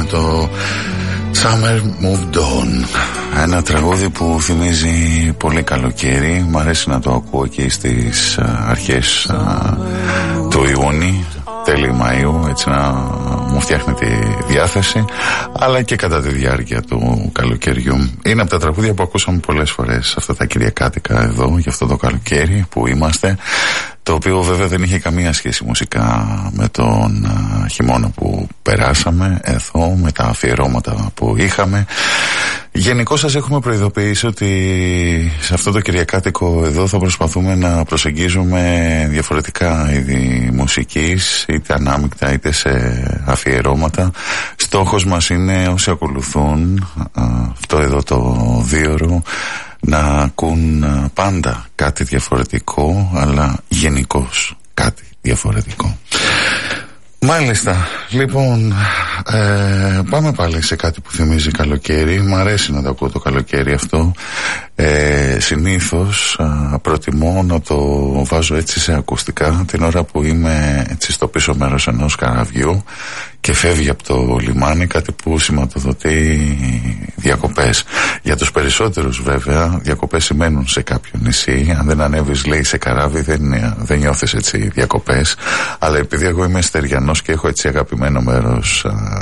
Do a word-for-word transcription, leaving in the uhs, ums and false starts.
το Summer Moved On. Ένα τραγούδι που θυμίζει πολύ καλοκαίρι. Μ' αρέσει να το ακούω και στις αρχές α, του Ιούνιου, τέλη Μαΐου, έτσι να μου φτιάχνει τη διάθεση, αλλά και κατά τη διάρκεια του καλοκαιριού. Είναι από τα τραγούδια που ακούσαμε πολλές φορές αυτά τα κυριακάτικα εδώ, για αυτό το καλοκαίρι που είμαστε, το οποίο βέβαια δεν είχε καμία σχέση μουσικά με τον α, χειμώνα που περάσαμε εδώ, με τα αφιερώματα που είχαμε. Γενικώς σας έχουμε προειδοποιήσει ότι σε αυτό το κυριακάτικο εδώ θα προσπαθούμε να προσεγγίζουμε διαφορετικά είδη μουσικής, είτε ανάμεικτα είτε σε αφιερώματα. Στόχος μας είναι όσοι ακολουθούν α, αυτό εδώ το δίωρο να ακούν πάντα κάτι διαφορετικό, αλλά γενικώς κάτι διαφορετικό. Μάλιστα, λοιπόν, ε, πάμε πάλι σε κάτι που θυμίζει καλοκαίρι. Μ' αρέσει να το ακούω το καλοκαίρι αυτό. Ε, συνήθως α, προτιμώ να το βάζω έτσι σε ακουστικά την ώρα που είμαι έτσι στο πίσω μέρος ενός καραβιού και φεύγει από το λιμάνι, κάτι που σηματοδοτεί διακοπές. Για τους περισσότερους βέβαια διακοπές σημαίνουν σε κάποιο νησί. Αν δεν ανέβεις, λέει, σε καράβι δεν, δεν νιώθεις έτσι διακοπές. Αλλά επειδή εγώ είμαι στεριανός και έχω έτσι αγαπημένο μέρος α,